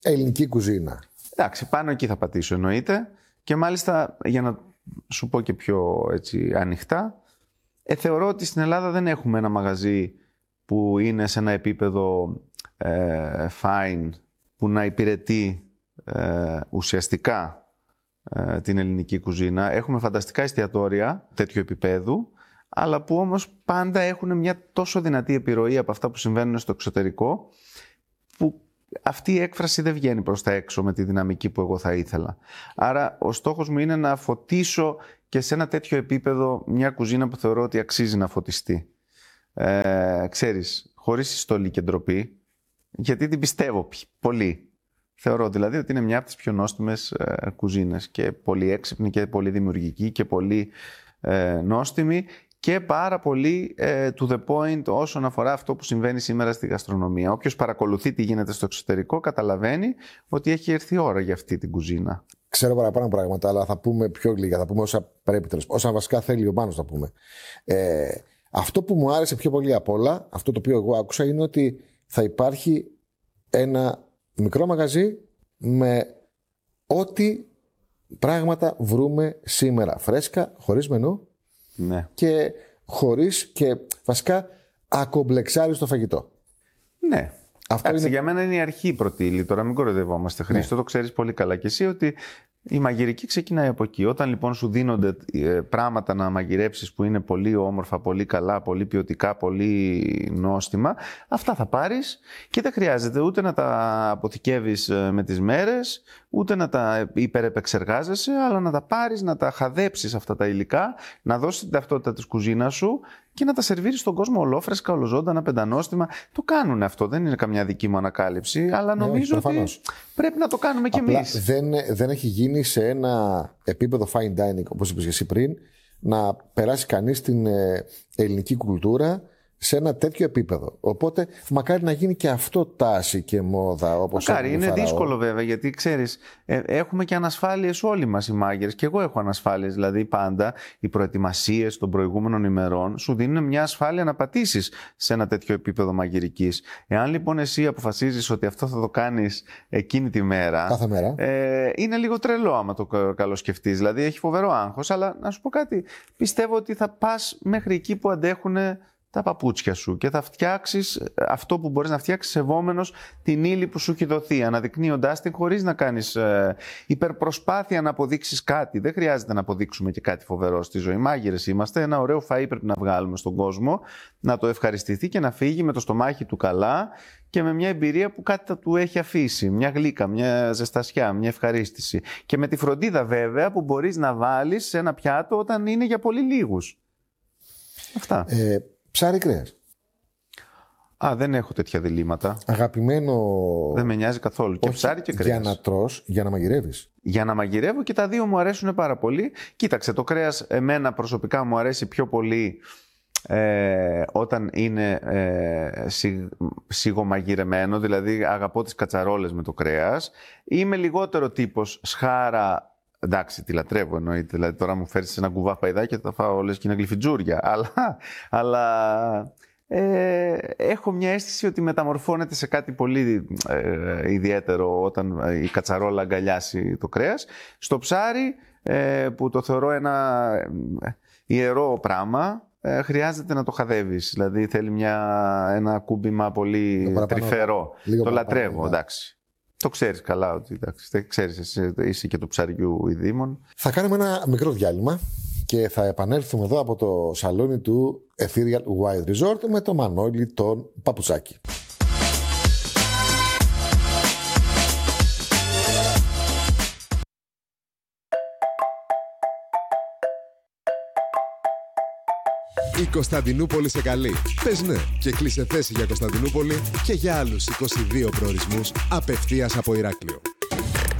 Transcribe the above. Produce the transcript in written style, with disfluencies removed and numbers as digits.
ελληνική κουζίνα. Εντάξει, πάνω εκεί θα πατήσω εννοείται. Και μάλιστα, για να σου πω και πιο έτσι, ανοιχτά, θεωρώ ότι στην Ελλάδα δεν έχουμε ένα μαγαζί που είναι σε ένα επίπεδο fine, που να υπηρετεί ουσιαστικά την ελληνική κουζίνα. Έχουμε φανταστικά εστιατόρια τέτοιου επίπεδου, αλλά που όμως πάντα έχουν μια τόσο δυνατή επιρροή από αυτά που συμβαίνουν στο εξωτερικό, που αυτή η έκφραση δεν βγαίνει προς τα έξω με τη δυναμική που εγώ θα ήθελα. Άρα ο στόχος μου είναι να φωτίσω και σε ένα τέτοιο επίπεδο μια κουζίνα που θεωρώ ότι αξίζει να φωτιστεί. Ξέρεις, χωρίς συστολή και ντροπή, γιατί την πιστεύω πολύ. Θεωρώ δηλαδή ότι είναι μια από τις πιο νόστιμες κουζίνες και πολύ έξυπνη και πολύ δημιουργική και πολύ νόστιμη και πάρα πολύ to the point όσον αφορά αυτό που συμβαίνει σήμερα στη γαστρονομία. Όποιος παρακολουθεί τι γίνεται στο εξωτερικό καταλαβαίνει ότι έχει έρθει η ώρα για αυτή την κουζίνα. Ξέρω παραπάνω πράγματα, αλλά θα πούμε πιο λίγα, θα πούμε όσα πρέπει, όσα βασικά θέλει ο Μάνος να πούμε. Αυτό που μου άρεσε πιο πολύ απ' όλα, αυτό το οποίο εγώ άκουσα, είναι ότι θα υπάρχει ένα μικρό μαγαζί με ό,τι πράγματα βρούμε σήμερα. Φρέσκα, χωρίς μενού. Ναι. Και χωρίς και βασικά ακομπλεξάρει στο φαγητό. Ναι. Αυτό είναι... Για μένα είναι η αρχή πρώτη ύλη. Τώρα μην κοροϊδευόμαστε, Χρήστο. Το ξέρεις πολύ καλά και εσύ ότι η μαγειρική ξεκινάει από εκεί. Όταν λοιπόν σου δίνονται πράγματα να μαγειρέψεις που είναι πολύ όμορφα, πολύ καλά, πολύ ποιοτικά, πολύ νόστιμα, αυτά θα πάρεις και δεν χρειάζεται ούτε να τα αποθηκεύεις με τις μέρες, ούτε να τα υπερεπεξεργάζεσαι, αλλά να τα πάρεις, να τα χαδέψεις αυτά τα υλικά, να δώσεις την ταυτότητα της κουζίνας σου και να τα σερβίρεις στον κόσμο ολόφρεσκα, ολοζώντανα, πεντανόστιμα. Το κάνουν αυτό, δεν είναι καμιά δική μου ανακάλυψη, αλλά νομίζω ότι πρέπει να το κάνουμε κι εμείς. Δεν έχει γίνει σε ένα επίπεδο fine dining, όπως είπες και εσύ πριν, να περάσει κανείς την ελληνική κουλτούρα σε ένα τέτοιο επίπεδο. Οπότε, μακάρι να γίνει και αυτό τάση και μόδα. Όπως μακάρι, είναι δύσκολο βέβαια, γιατί ξέρεις, έχουμε και ανασφάλειες όλοι μας οι μάγειρες. Και εγώ έχω ανασφάλειες. Δηλαδή, πάντα οι προετοιμασίες των προηγούμενων ημερών σου δίνουν μια ασφάλεια να πατήσεις σε ένα τέτοιο επίπεδο μαγειρικής. Εάν λοιπόν εσύ αποφασίζεις ότι αυτό θα το κάνεις εκείνη τη μέρα. Κάθε μέρα. Είναι λίγο τρελό άμα το καλοσκεφτείς. Δηλαδή, έχει φοβερό άγχος. Αλλά να σου πω κάτι, πιστεύω ότι θα πας μέχρι εκεί που αντέχουν τα παπούτσια σου και θα φτιάξεις αυτό που μπορείς να φτιάξεις σεβόμενος την ύλη που σου έχει δοθεί, αναδεικνύοντάς την χωρίς να κάνεις υπερπροσπάθεια να αποδείξεις κάτι. Δεν χρειάζεται να αποδείξουμε και κάτι φοβερό στη ζωή. Μάγειρες είμαστε, ένα ωραίο φαΐ πρέπει να βγάλουμε στον κόσμο, να το ευχαριστηθεί και να φύγει με το στομάχι του καλά και με μια εμπειρία που κάτι θα του έχει αφήσει, μια γλύκα, μια ζεστασιά, μια ευχαρίστηση. Και με τη φροντίδα βέβαια που μπορείς να βάλεις σε ένα πιάτο όταν είναι για πολύ λίγους. Αυτά. Ψάρι κρέας. Δεν έχω τέτοια διλήμματα. Αγαπημένο. Δεν με νοιάζει καθόλου. Και ψάρι και κρέας. Για να τρως, για να μαγειρεύεις. Για να μαγειρεύω και τα δύο μου αρέσουν πάρα πολύ. Κοίταξε, το κρέας εμένα προσωπικά μου αρέσει πιο πολύ όταν είναι σιγομαγειρεμένο. Δηλαδή αγαπώ τις κατσαρόλες με το κρέας. Είμαι λιγότερο τύπος σχάρα. Εντάξει, τη λατρεύω εννοείται. Δηλαδή, τώρα μου φέρεις ένα κουβά παϊδάκι και θα φάω όλες και είναι γλυφιτζούρια. Αλλά έχω μια αίσθηση ότι μεταμορφώνεται σε κάτι πολύ ιδιαίτερο όταν η κατσαρόλα αγκαλιάσει το κρέας. Στο ψάρι, που το θεωρώ ένα ιερό πράγμα, χρειάζεται να το χαδεύεις. Δηλαδή, θέλει ένα κούμπημα πολύ τρυφερό. Το λατρεύω, εντάξει. Το ξέρεις καλά ότι δεν ξέρεις εσύ, είσαι και του ψαριού η δήμον. Θα κάνουμε ένα μικρό διάλειμμα και θα επανέλθουμε εδώ από το σαλόνι του Ethereal Wild Resort με το Μανώλη τον Παπουτσάκη. Η Κωνσταντινούπολη σε καλεί. Πες ναι και κλείσε θέση για Κωνσταντινούπολη και για άλλους 22 προορισμούς απευθείας από Ηράκλειο.